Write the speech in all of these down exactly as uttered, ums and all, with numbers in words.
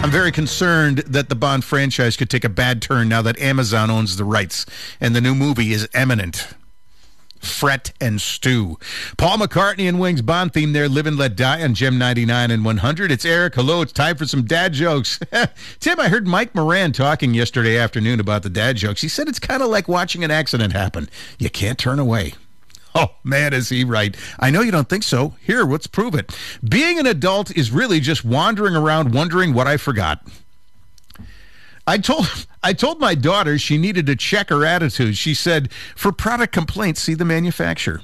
I'm very concerned that the Bond franchise could take a bad turn now that Amazon owns the rights, and the new movie is imminent. Fret and stew. Paul McCartney and Wings Bond theme there, Live and Let Die on Gem ninety-nine and one hundred. It's Eric. Hello, it's time for some dad jokes. Tim, I heard Mike Moran talking yesterday afternoon about the dad jokes. He said it's kind of like watching an accident happen. You can't turn away. Oh, man, is he right. I know you don't think so. Here, let's prove it. Being an adult is really just wandering around wondering what I forgot. I told I told my daughter she needed to check her attitude. She said, for product complaints, see the manufacturer.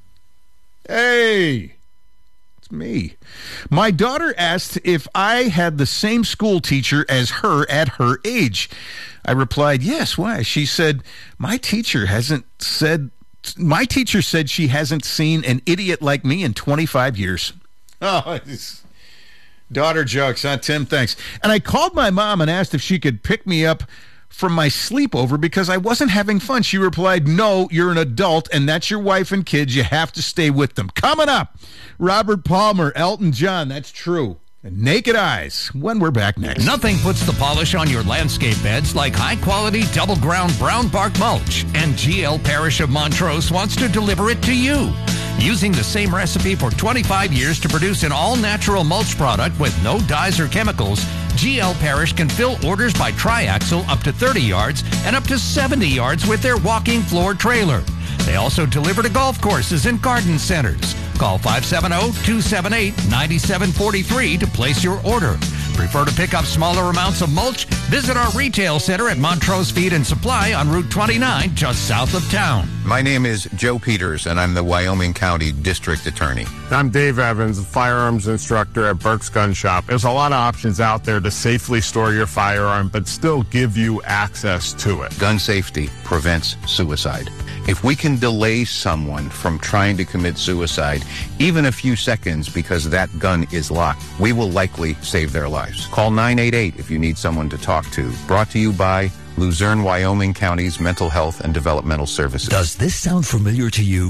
Hey, it's me. My daughter asked if I had the same school teacher as her at her age. I replied, yes, why? She said, my teacher hasn't said... My teacher said she hasn't seen an idiot like me in twenty-five years. Oh, it's daughter jokes, huh, Tim? Thanks. And I called my mom and asked if she could pick me up from my sleepover because I wasn't having fun. She replied, no, you're an adult, and that's your wife and kids. You have to stay with them. Coming up, Robert Palmer, Elton John. That's true. Naked Eyes, when we're back next. Nothing puts the polish on your landscape beds like high-quality double-ground brown bark mulch, and G L Parish of Montrose wants to deliver it to you. Using the same recipe for twenty-five years to produce an all-natural mulch product with no dyes or chemicals, G L Parish can fill orders by triaxle up to thirty yards and up to seventy yards with their walking floor trailer. They also deliver to golf courses and garden centers. Call five seven zero, two seven eight, nine seven four three to place your order. Prefer to pick up smaller amounts of mulch? Visit our retail center at Montrose Feed and Supply on Route twenty-nine, just south of town. My name is Joe Peters, and I'm the Wyoming County District Attorney. I'm Dave Evans, a firearms instructor at Burke's Gun Shop. There's a lot of options out there to safely store your firearm, but still give you access to it. Gun safety prevents suicide. If we can delay someone from trying to commit suicide, even a few seconds because that gun is locked, we will likely save their lives. Call nine eight eight if you need someone to talk to. Brought to you by Luzerne, Wyoming County's Mental Health and Developmental Services. Does this sound familiar to you?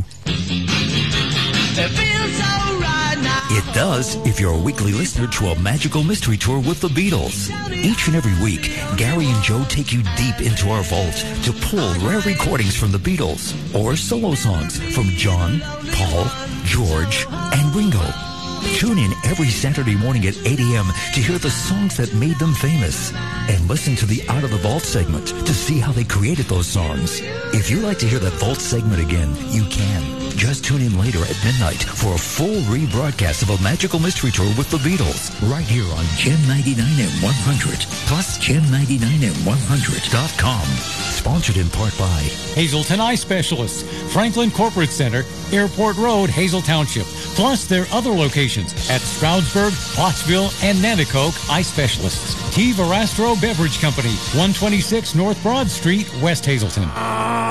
It feels so right now. It does if you're a weekly listener to a magical mystery tour with the Beatles. Each and every week, Gary and Joe take you deep into our vault to pull rare recordings from the Beatles or solo songs from John, Paul, George, and Ringo. Tune in every Saturday morning at eight a.m. to hear the songs that made them famous. And listen to the Out of the Vault segment to see how they created those songs. If you'd like to hear that Vault segment again, you can. Just tune in later at midnight for a full rebroadcast of a magical mystery tour with the Beatles. Right here on Gem ninety-nine and one hundred. Plus Gem ninety-nine and one hundred dot com. Sponsored in part by Hazelton Eye Specialists, Franklin Corporate Center, Airport Road, Hazel Township. Plus their other locations at Stroudsburg, Pottsville, and Nanticoke Eye Specialists. T. Verastro Beverage Company, one twenty-six North Broad Street, West Hazelton.